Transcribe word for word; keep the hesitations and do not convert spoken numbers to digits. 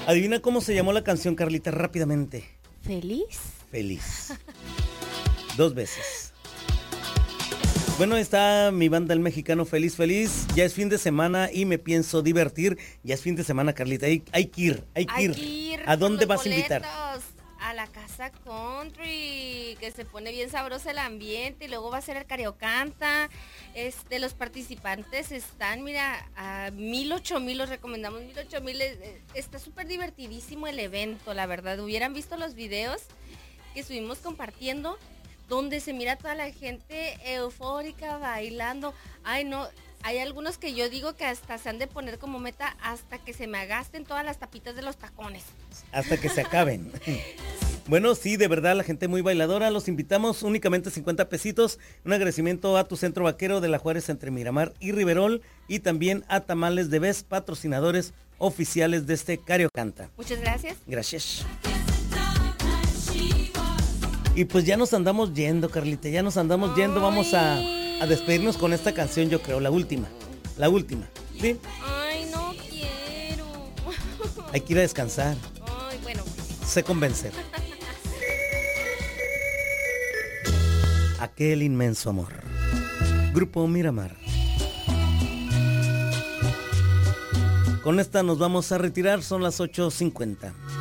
Adivina cómo se llamó la canción, Carlita, rápidamente. ¿Feliz? Feliz. Dos veces. Bueno, está mi banda El Mexicano Feliz Feliz. Ya es fin de semana y me pienso divertir. Ya es fin de semana, Carlita. Hay, hay que ir, hay que ir. Hay que ir ¿A dónde por vas los a invitar? boletos. A la Casa Country, que se pone bien sabroso el ambiente, y luego va a ser el Cariocanta. Este, los participantes están, mira, a mil, ocho mil, los recomendamos, mil, ocho mil. Está súper divertidísimo el evento, la verdad. Hubieran visto los videos que estuvimos compartiendo, donde se mira toda la gente eufórica, bailando. Ay, no, hay algunos que yo digo que hasta se han de poner como meta hasta que se me agasten todas las tapitas de los tacones. Hasta que se acaben. Bueno, sí, de verdad, la gente muy bailadora. Los invitamos, únicamente cincuenta pesitos. Un agradecimiento a tu centro vaquero de La Juárez entre Miramar y Riverol. Y también a Tamales de Vez, patrocinadores oficiales de este Cariocanta. Muchas gracias. Gracias. Y pues ya nos andamos yendo, Carlita, ya nos andamos Ay. yendo. Vamos a, a despedirnos con esta canción, yo creo, la última. La última, ¿sí? Ay, no quiero. Hay que ir a descansar. Ay, bueno. Sé convencer. Aquel inmenso amor. Grupo Miramar. Con esta nos vamos a retirar, son las ocho cincuenta.